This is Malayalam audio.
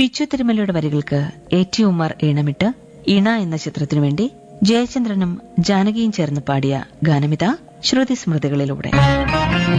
ബിച്ചു തിരുമലയുടെ വരികൾക്ക് A.T. ഉമ്മർ ഈണമിട്ട് ഇണ എന്ന ചിത്രത്തിനു വേണ്ടി ജയചന്ദ്രനും ജാനകിയും ചേർന്ന് പാടിയ ഗാനമിത ശ്രുതി സ്മൃതികളിലൂടെ.